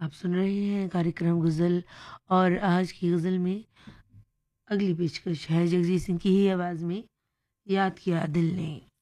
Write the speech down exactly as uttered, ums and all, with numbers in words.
आप सुन रहे हैं कार्यक्रम गज़ल और आज की गज़ल में अगली पेशकश है जगजीत सिंह की ही आवाज़ में याद किया दिल ने।